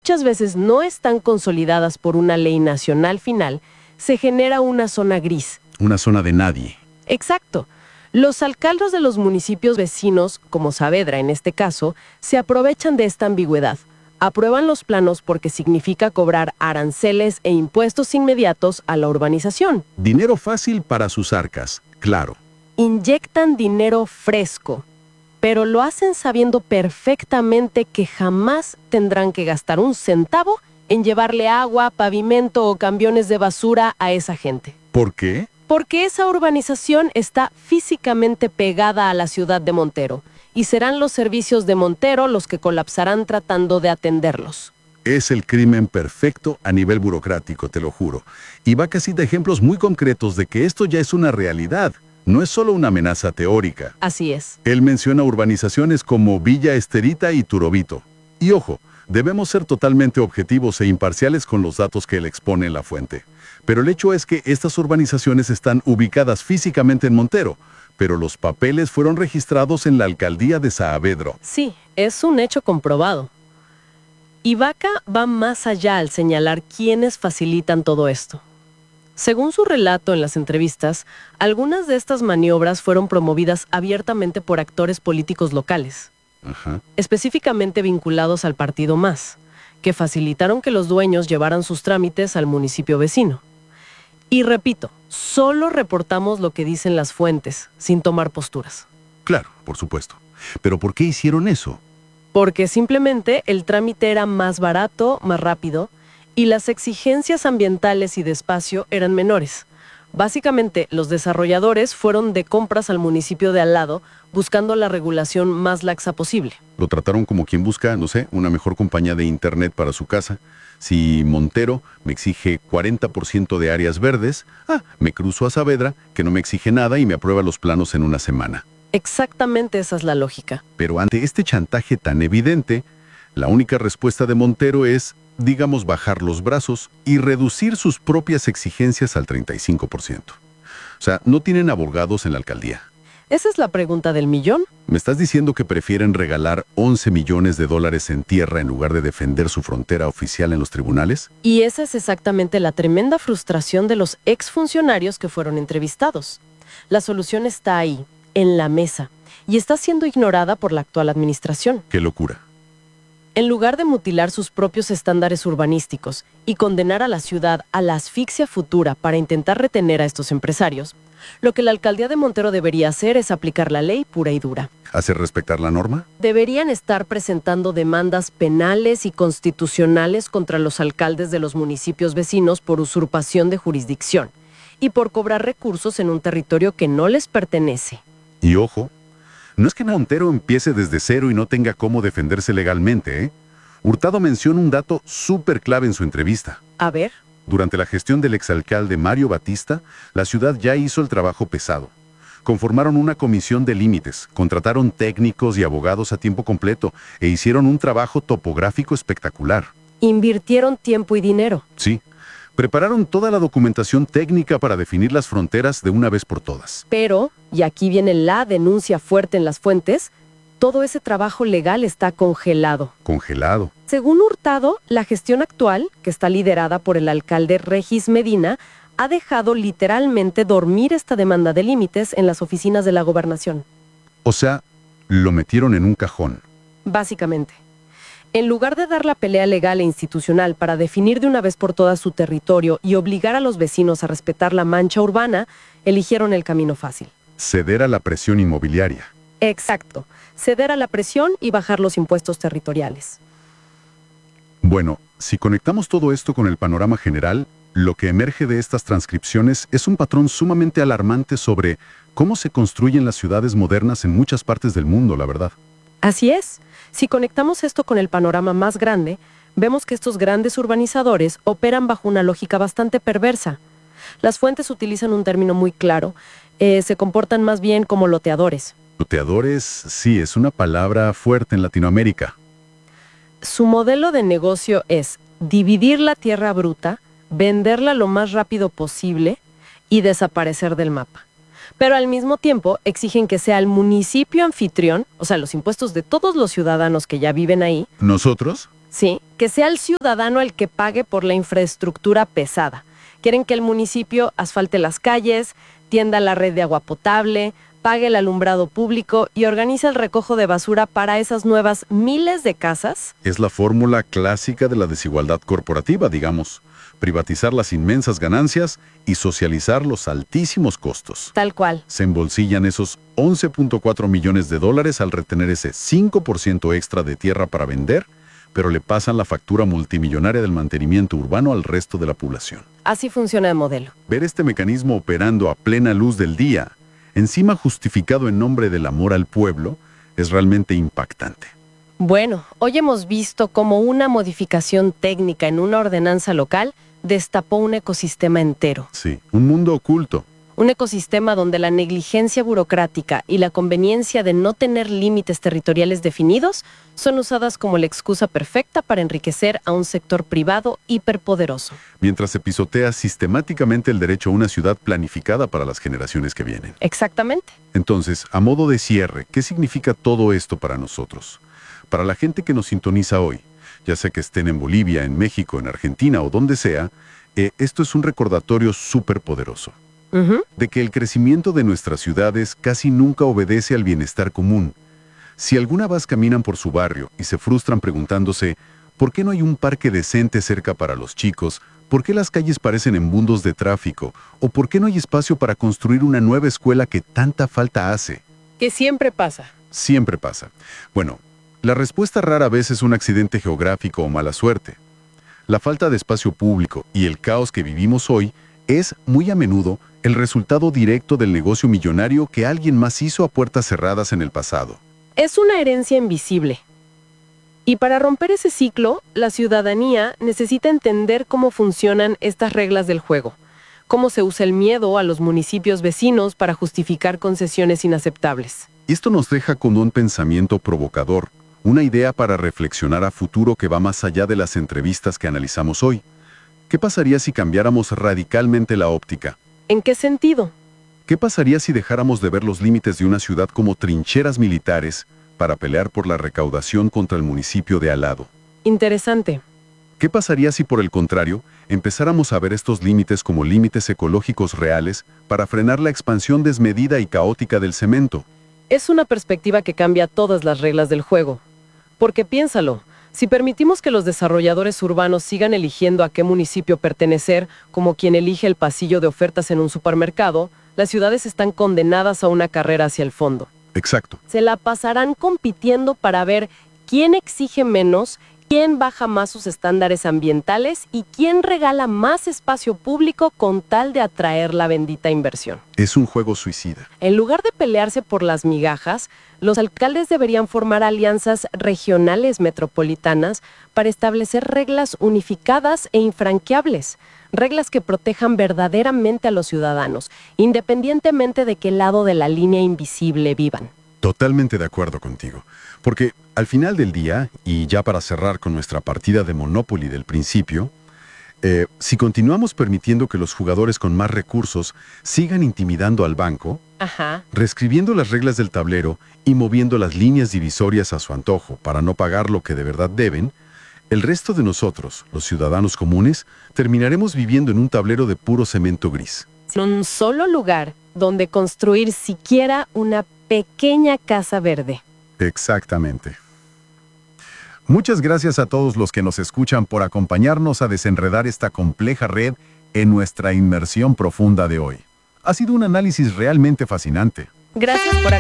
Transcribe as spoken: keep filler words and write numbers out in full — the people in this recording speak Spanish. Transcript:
muchas veces no están consolidadas por una ley nacional final, se genera una zona gris. Una zona de nadie. Exacto. Los alcaldes de los municipios vecinos, como Saavedra en este caso, se aprovechan de esta ambigüedad. Aprueban los planos porque significa cobrar aranceles e impuestos inmediatos a la urbanización. Dinero fácil para sus arcas, claro. Inyectan dinero fresco, pero lo hacen sabiendo perfectamente que jamás tendrán que gastar un centavo en llevarle agua, pavimento o camiones de basura a esa gente. ¿Por qué? Porque esa urbanización está físicamente pegada a la ciudad de Montero, y serán los servicios de Montero los que colapsarán tratando de atenderlos. Es el crimen perfecto a nivel burocrático, te lo juro. Y Vaca cita ejemplos muy concretos de que esto ya es una realidad. No es solo una amenaza teórica. Así es. Él menciona urbanizaciones como Villa Esterita y Turovito. Y ojo, debemos ser totalmente objetivos e imparciales con los datos que él expone en la fuente. Pero el hecho es que estas urbanizaciones están ubicadas físicamente en Montero, pero los papeles fueron registrados en la alcaldía de Saavedra. Sí, es un hecho comprobado. Y Vaca va más allá al señalar quiénes facilitan todo esto. Según su relato en las entrevistas, algunas de estas maniobras fueron promovidas abiertamente por actores políticos locales, Ajá. específicamente vinculados al partido MAS, que facilitaron que los dueños llevaran sus trámites al municipio vecino. Y repito, solo reportamos lo que dicen las fuentes, sin tomar posturas. Claro, por supuesto. ¿Pero por qué hicieron eso? Porque simplemente el trámite era más barato, más rápido, y las exigencias ambientales y de espacio eran menores. Básicamente, los desarrolladores fueron de compras al municipio de al lado, buscando la regulación más laxa posible. Lo trataron como quien busca, no sé, una mejor compañía de internet para su casa. Si Montero me exige cuarenta por ciento de áreas verdes, ah, me cruzo a Saavedra, que no me exige nada y me aprueba los planos en una semana. Exactamente esa es la lógica. Pero ante este chantaje tan evidente, la única respuesta de Montero es, digamos, bajar los brazos y reducir sus propias exigencias al treinta y cinco por ciento. O sea, no tienen abogados en la alcaldía. Esa es la pregunta del millón. ¿Me estás diciendo que prefieren regalar once millones de dólares en tierra en lugar de defender su frontera oficial en los tribunales? Y esa es exactamente la tremenda frustración de los exfuncionarios que fueron entrevistados. La solución está ahí, en la mesa, y está siendo ignorada por la actual administración. ¡Qué locura! En lugar de mutilar sus propios estándares urbanísticos y condenar a la ciudad a la asfixia futura para intentar retener a estos empresarios, lo que la alcaldía de Montero debería hacer es aplicar la ley pura y dura. ¿Hacer respetar la norma? Deberían estar presentando demandas penales y constitucionales contra los alcaldes de los municipios vecinos por usurpación de jurisdicción y por cobrar recursos en un territorio que no les pertenece. Y ojo, no es que Montero empiece desde cero y no tenga cómo defenderse legalmente, ¿eh? Hurtado menciona un dato súper clave en su entrevista. A ver. Durante la gestión del exalcalde Mario Batista, la ciudad ya hizo el trabajo pesado. Conformaron una comisión de límites, contrataron técnicos y abogados a tiempo completo e hicieron un trabajo topográfico espectacular. Invirtieron tiempo y dinero. Sí. Prepararon toda la documentación técnica para definir las fronteras de una vez por todas. Pero, y aquí viene la denuncia fuerte en las fuentes, todo ese trabajo legal está congelado. Congelado. Según Hurtado, la gestión actual, que está liderada por el alcalde Regis Medina, ha dejado literalmente dormir esta demanda de límites en las oficinas de la gobernación. O sea, lo metieron en un cajón. Básicamente. En lugar de dar la pelea legal e institucional para definir de una vez por todas su territorio y obligar a los vecinos a respetar la mancha urbana, eligieron el camino fácil. Ceder a la presión inmobiliaria. Exacto. Ceder a la presión y bajar los impuestos territoriales. Bueno, si conectamos todo esto con el panorama general, lo que emerge de estas transcripciones es un patrón sumamente alarmante sobre cómo se construyen las ciudades modernas en muchas partes del mundo, la verdad. Así es. Si conectamos esto con el panorama más grande, vemos que estos grandes urbanizadores operan bajo una lógica bastante perversa. Las fuentes utilizan un término muy claro. Eh, se comportan más bien como loteadores. Loteadores, sí, es una palabra fuerte en Latinoamérica. Su modelo de negocio es dividir la tierra bruta, venderla lo más rápido posible y desaparecer del mapa. Pero al mismo tiempo exigen que sea el municipio anfitrión, o sea, los impuestos de todos los ciudadanos que ya viven ahí. ¿Nosotros? Sí, que sea el ciudadano el que pague por la infraestructura pesada. Quieren que el municipio asfalte las calles, tienda la red de agua potable, pague el alumbrado público y organice el recojo de basura para esas nuevas miles de casas. Es la fórmula clásica de la desigualdad corporativa, digamos. Privatizar las inmensas ganancias y socializar los altísimos costos. Tal cual. Se embolsillan esos once punto cuatro millones de dólares al retener ese cinco por ciento extra de tierra para vender, pero le pasan la factura multimillonaria del mantenimiento urbano al resto de la población. Así funciona el modelo. Ver este mecanismo operando a plena luz del día, encima justificado en nombre del amor al pueblo, es realmente impactante. Bueno, hoy hemos visto cómo una modificación técnica en una ordenanza local destapó un ecosistema entero. Sí, un mundo oculto. Un ecosistema donde la negligencia burocrática y la conveniencia de no tener límites territoriales definidos son usadas como la excusa perfecta para enriquecer a un sector privado hiperpoderoso. Mientras se pisotea sistemáticamente el derecho a una ciudad planificada para las generaciones que vienen. Exactamente. Entonces, a modo de cierre, ¿qué significa todo esto para nosotros? Para la gente que nos sintoniza hoy, ya sea que estén en Bolivia, en México, en Argentina o donde sea, eh, esto es un recordatorio súper poderoso. Uh-huh. De que el crecimiento de nuestras ciudades casi nunca obedece al bienestar común. Si alguna vez caminan por su barrio y se frustran preguntándose ¿por qué no hay un parque decente cerca para los chicos? ¿Por qué las calles parecen embundos de tráfico? ¿O por qué no hay espacio para construir una nueva escuela que tanta falta hace? Que siempre pasa. Siempre pasa. Bueno, la respuesta rara vez es un accidente geográfico o mala suerte. La falta de espacio público y el caos que vivimos hoy es, muy a menudo, el resultado directo del negocio millonario que alguien más hizo a puertas cerradas en el pasado. Es una herencia invisible. Y para romper ese ciclo, la ciudadanía necesita entender cómo funcionan estas reglas del juego, cómo se usa el miedo a los municipios vecinos para justificar concesiones inaceptables. Y esto nos deja con un pensamiento provocador, una idea para reflexionar a futuro que va más allá de las entrevistas que analizamos hoy. ¿Qué pasaría si cambiáramos radicalmente la óptica? ¿En qué sentido? ¿Qué pasaría si dejáramos de ver los límites de una ciudad como trincheras militares para pelear por la recaudación contra el municipio de al lado? Interesante. ¿Qué pasaría si, por el contrario, empezáramos a ver estos límites como límites ecológicos reales para frenar la expansión desmedida y caótica del cemento? Es una perspectiva que cambia todas las reglas del juego. Porque piénsalo, si permitimos que los desarrolladores urbanos sigan eligiendo a qué municipio pertenecer, como quien elige el pasillo de ofertas en un supermercado, las ciudades están condenadas a una carrera hacia el fondo. Exacto. Se la pasarán compitiendo para ver quién exige menos, quién baja más sus estándares ambientales y quién regala más espacio público con tal de atraer la bendita inversión. Es un juego suicida. En lugar de pelearse por las migajas, los alcaldes deberían formar alianzas regionales metropolitanas para establecer reglas unificadas e infranqueables, reglas que protejan verdaderamente a los ciudadanos, independientemente de qué lado de la línea invisible vivan. Totalmente de acuerdo contigo. Porque al final del día, y ya para cerrar con nuestra partida de Monopoly del principio, eh, si continuamos permitiendo que los jugadores con más recursos sigan intimidando al banco, Ajá. reescribiendo las reglas del tablero y moviendo las líneas divisorias a su antojo para no pagar lo que de verdad deben, el resto de nosotros, los ciudadanos comunes, terminaremos viviendo en un tablero de puro cemento gris. Sin un solo lugar donde construir siquiera una pequeña casa verde. Exactamente. Muchas gracias a todos los que nos escuchan por acompañarnos a desenredar esta compleja red en nuestra inmersión profunda de hoy. Ha sido un análisis realmente fascinante. Gracias por